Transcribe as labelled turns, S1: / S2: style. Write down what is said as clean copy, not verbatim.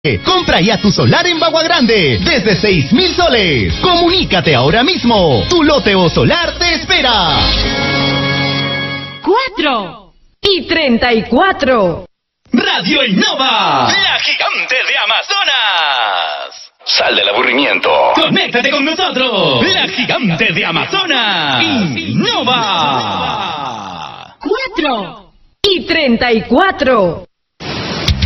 S1: Compra ya tu solar en Bagua Grande desde 6,000 soles. Comunícate ahora mismo. Tu lote o solar te espera.
S2: 4:34.
S1: Radio Innova,
S3: la gigante de Amazonas. Sal del aburrimiento.
S1: Conéctate con nosotros. La gigante de Amazonas. Innova.
S2: 4:34.